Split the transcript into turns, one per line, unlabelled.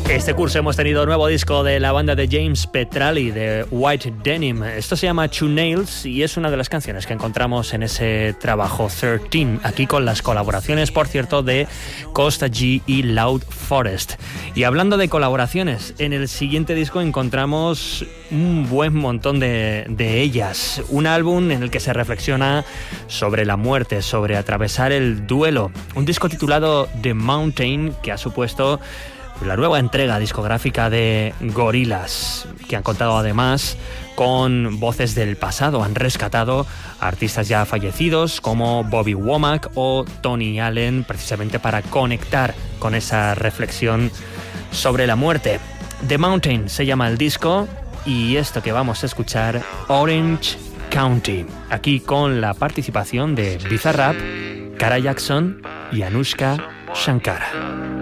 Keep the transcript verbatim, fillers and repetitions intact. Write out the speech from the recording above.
Este curso hemos tenido nuevo disco de la banda de James Petrali, de White Denim. Esto se llama Two Nails y es una de las canciones que encontramos en ese trabajo trece, aquí con las colaboraciones, por cierto, de Costa G y Loud Forest. Y hablando de colaboraciones, en el siguiente disco encontramos un buen montón de, de ellas. Un álbum en el que se reflexiona sobre la muerte, sobre atravesar el duelo. Un disco titulado The Mountain, que ha supuesto la nueva entrega discográfica de Gorillaz, que han contado además con voces del pasado. Han rescatado a artistas ya fallecidos como Bobby Womack o Tony Allen, precisamente para conectar con esa reflexión sobre la muerte. The Mountain se llama el disco y esto que vamos a escuchar, Orange County, aquí con la participación de Bizarrap, Cara Jackson y Anushka Shankar.